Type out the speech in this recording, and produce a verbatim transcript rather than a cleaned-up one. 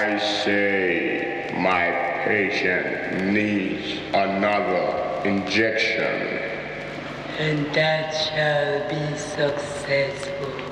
I say my patient needs another injection. And that shall be successful.